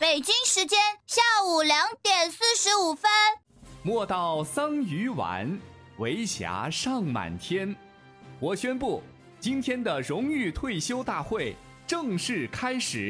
北京时间下午2点45分。 莫道桑榆晚，为霞尚满天。我宣布，今天的荣誉退休大会正式开始。